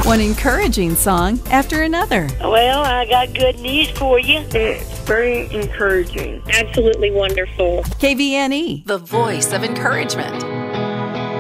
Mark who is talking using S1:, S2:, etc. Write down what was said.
S1: One encouraging song after another.
S2: Well, I got good news for you.
S3: It's very encouraging.
S4: Absolutely wonderful.
S1: KVNE,
S5: the voice of encouragement.